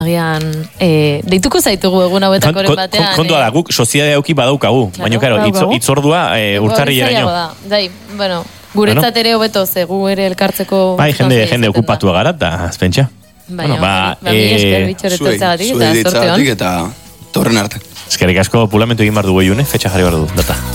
Agian, deituko zaitugu egun hauetakoren batean. Kontua da, guk soziedade auki badaukagu. Baina, karo, itzordua urtarrileraino. Dai, bueno, guretzat ere hobeto, gu ere elkartzeko... Bai, jende okupatua gara, eta azpentsa. Baina, mi esker bitxoretzagatik eta sorte hon. Eta torren arte. Eskerrik asko pulamentu egin bar dugu June, fetxa jarri bar du, data.